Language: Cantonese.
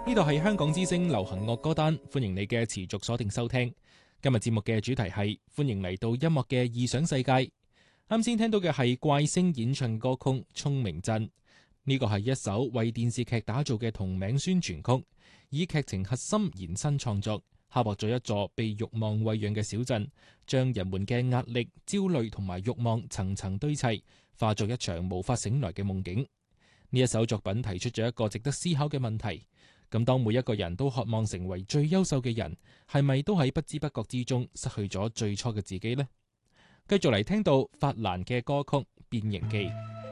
呢度係香港之聲流行樂歌單，歡迎你嘅持續鎖定收聽。今日節目嘅主題係歡迎嚟到音樂嘅異想世界。啱先聽到嘅係怪聲演唱歌曲《聰明鎮》，呢個係一首為電視劇打造嘅同名宣傳曲，以劇情核心延伸創作，刻畫咗一座被慾望餵養嘅小鎮，將人們嘅壓力、焦慮同埋慾望層層堆砌，化作一場無法醒來嘅夢境。呢一首作品提出咗一個值得思考嘅問題。咁當每一個人都渴望成為最優秀嘅人，係咪都喺不知不覺之中失去咗最初嘅自己呢？繼續嚟聽到法蘭嘅歌曲《變形記》。